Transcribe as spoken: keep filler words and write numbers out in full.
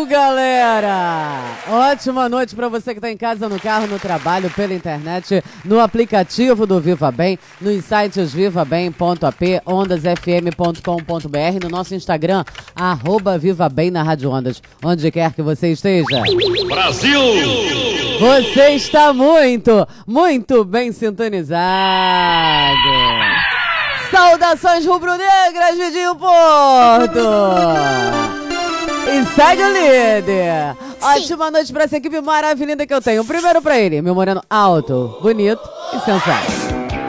Brasil, galera! Ótima noite pra você que tá em casa, no carro, no trabalho, pela internet, no aplicativo do Viva Bem, nos sites viva bem ponto ap, ondas f m ponto com ponto b r, no nosso Instagram, arroba Viva Bem na Rádio Ondas, onde quer que você esteja. Brasil! Você está muito, muito bem sintonizado. Saudações rubro-negras, Vidinho Porto! E segue o líder. Ótima noite pra essa equipe maravilhosa que eu tenho. Primeiro pra ele, meu moreno alto, bonito e sensual.